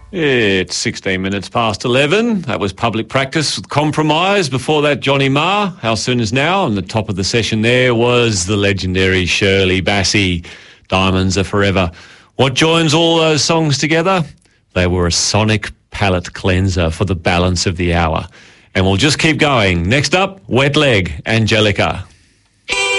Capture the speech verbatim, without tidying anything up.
It's sixteen minutes past eleven. That was Public Practice with Compromise. Before that, Johnny Marr, How Soon Is Now. And the top of the session there was the legendary Shirley Bassey, Diamonds Are Forever. What joins all those songs together? They were a sonic palate cleanser for the balance of the hour. And we'll just keep going. Next up, Wet Leg, Angelica.